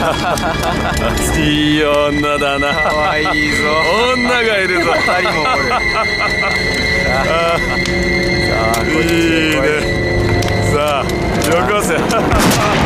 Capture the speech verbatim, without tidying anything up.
いい女だな。 かわいいぞ。 女がいるぞ。 二人もおる。